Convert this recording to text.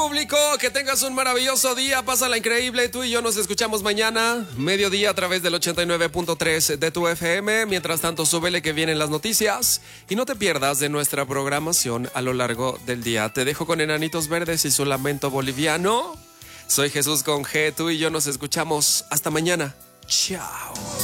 Público, que tengas un maravilloso día, pásala increíble. Tú y yo nos escuchamos mañana, mediodía, a través del 89.3 de tu FM. Mientras tanto, súbele que vienen las noticias y no te pierdas de nuestra programación a lo largo del día. Te dejo con Enanitos Verdes y su lamento boliviano. Soy Jesús con G, tú y yo nos escuchamos. Hasta mañana. Chao.